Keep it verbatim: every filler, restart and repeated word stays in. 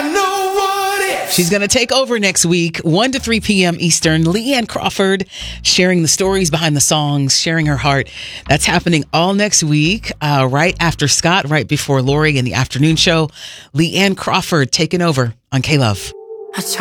I know what if. She's going to take over next week, one to three p.m. Eastern. Leanne Crawford sharing the stories behind the songs, sharing her heart. That's happening all next week, uh, right after Scott, right before Lori in the afternoon show. Leanne Crawford taking over on K-Love. I try